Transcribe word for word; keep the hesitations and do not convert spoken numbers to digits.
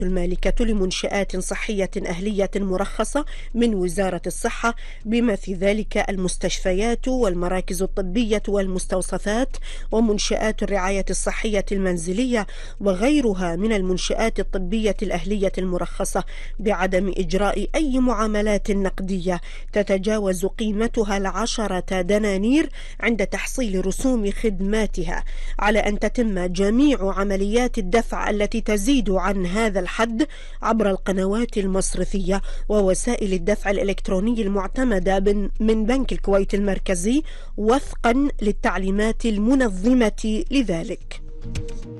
المالكة لمنشآت صحية أهلية مرخصة من وزارة الصحة، بما في ذلك المستشفيات والمراكز الطبية والمستوصفات ومنشآت الرعاية الصحية المنزلية وغيرها من المنشآت الطبية الأهلية المرخصة، بعدم إجراء أي معاملات نقدية تتجاوز قيمتها العشرة دنانير عند تحصيل رسوم خدماتها، على أن تتم جميع عمليات الدفع التي تزيد عن هذا الحد عبر القنوات المصرفية ووسائل الدفع الإلكتروني المعتمدة من بنك الكويت المركزي، وفقا للتعليمات المنظمة لذلك.